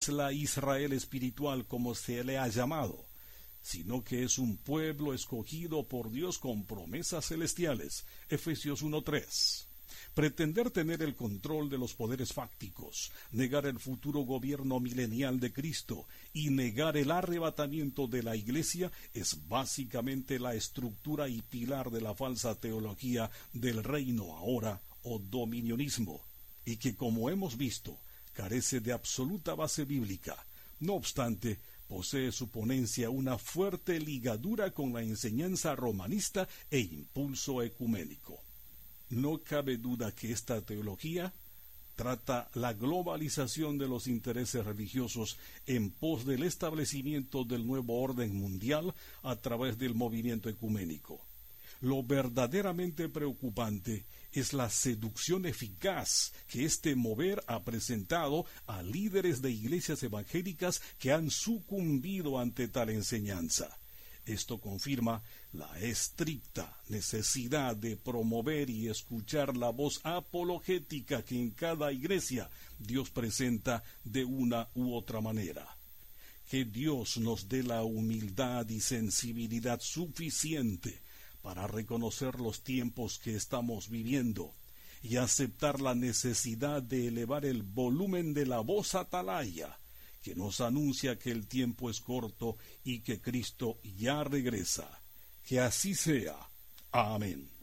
es la Israel espiritual como se le ha llamado, sino que es un pueblo escogido por Dios con promesas celestiales. Efesios 1:3. Pretender tener el control de los poderes fácticos, negar el futuro gobierno milenial de Cristo y negar el arrebatamiento de la Iglesia es básicamente la estructura y pilar de la falsa teología del reino ahora o dominionismo, y que, como hemos visto, carece de absoluta base bíblica. No obstante, posee su ponencia una fuerte ligadura con la enseñanza romanista e impulso ecuménico. No cabe duda que esta teología trata la globalización de los intereses religiosos en pos del establecimiento del nuevo orden mundial a través del movimiento ecuménico. Lo verdaderamente preocupante es la seducción eficaz que este mover ha presentado a líderes de iglesias evangélicas que han sucumbido ante tal enseñanza. Esto confirma la estricta necesidad de promover y escuchar la voz apologética que en cada iglesia Dios presenta de una u otra manera. Que Dios nos dé la humildad y sensibilidad suficiente para reconocer los tiempos que estamos viviendo y aceptar la necesidad de elevar el volumen de la voz atalaya que nos anuncia que el tiempo es corto y que Cristo ya regresa. Que así sea. Amén.